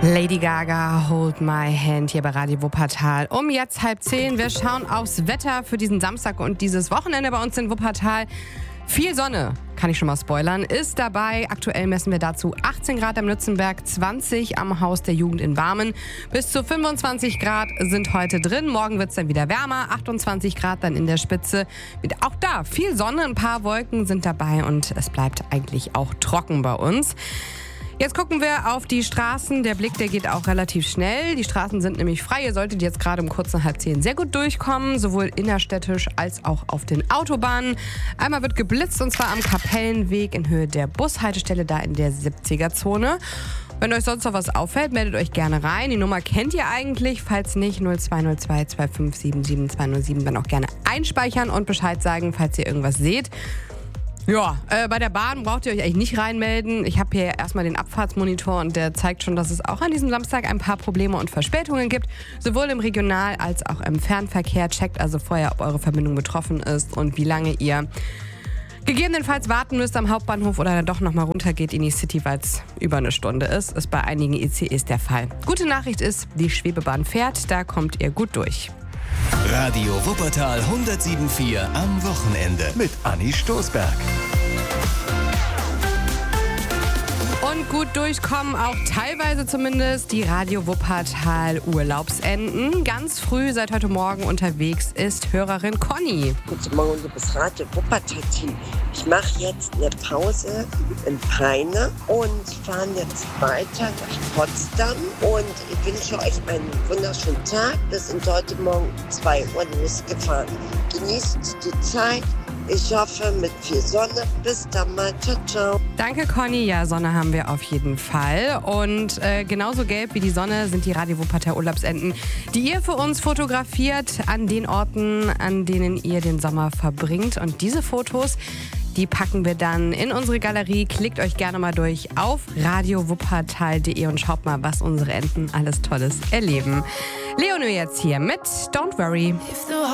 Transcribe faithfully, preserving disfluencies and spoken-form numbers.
Lady Gaga, Hold My Hand hier bei Radio Wuppertal. Um jetzt halb zehn. Wir schauen aufs Wetter für diesen Samstag und dieses Wochenende bei uns in Wuppertal. Viel Sonne, kann ich schon mal spoilern, ist dabei. Aktuell messen wir dazu achtzehn Grad am Lützenberg, zwanzig am Haus der Jugend in Barmen. Bis zu fünfundzwanzig Grad sind heute drin. Morgen wird es dann wieder wärmer, achtundzwanzig Grad dann in der Spitze. Auch da viel Sonne, ein paar Wolken sind dabei und es bleibt eigentlich auch trocken bei uns. Jetzt gucken wir auf die Straßen. Der Blick, der geht auch relativ schnell. Die Straßen sind nämlich frei. Ihr solltet jetzt gerade um kurz nach halb zehn sehr gut durchkommen, sowohl innerstädtisch als auch auf den Autobahnen. Einmal wird geblitzt und zwar am Kapellenweg in Höhe der Bushaltestelle, da in der siebziger-Zone. Wenn euch sonst noch was auffällt, meldet euch gerne rein. Die Nummer kennt ihr eigentlich. Falls nicht, null zwei null zwei zwei fünf sieben sieben zwei null sieben, dann auch gerne einspeichern und Bescheid sagen, falls ihr irgendwas seht. Ja, äh, bei der Bahn braucht ihr euch eigentlich nicht reinmelden. Ich habe hier erstmal den Abfahrtsmonitor und der zeigt schon, dass es auch an diesem Samstag ein paar Probleme und Verspätungen gibt. Sowohl im Regional- als auch im Fernverkehr. Checkt also vorher, ob eure Verbindung betroffen ist und wie lange ihr gegebenenfalls warten müsst am Hauptbahnhof oder dann doch nochmal runtergeht in die City, weil es über eine Stunde ist. Ist bei einigen I C Es der Fall. Gute Nachricht ist, die Schwebebahn fährt, da kommt ihr gut durch. Radio Wuppertal hundertsieben Komma vier am Wochenende mit Anni Stoßberg. Und gut durchkommen, auch teilweise zumindest, die Radio Wuppertal Urlaubsenden. Ganz früh seit heute Morgen unterwegs ist Hörerin Conny. Guten Morgen, liebes Radio Wuppertal-Team. Ich mache jetzt eine Pause in Peine und fahre jetzt weiter nach Potsdam. Und ich wünsche euch einen wunderschönen Tag. Wir sind heute Morgen zwei Uhr losgefahren. Genießt die Zeit. Ich hoffe, mit viel Sonne. Bis dann mal. Ciao, ciao. Danke, Conny. Ja, Sonne haben wir auf jeden Fall. Und äh, genauso gelb wie die Sonne sind die Radio Wuppertal Urlaubsenden, die ihr für uns fotografiert an den Orten, an denen ihr den Sommer verbringt. Und diese Fotos, die packen wir dann in unsere Galerie. Klickt euch gerne mal durch auf radio wuppertal punkt de und schaut mal, was unsere Enten alles Tolles erleben. Leonie jetzt hier mit Don't Worry.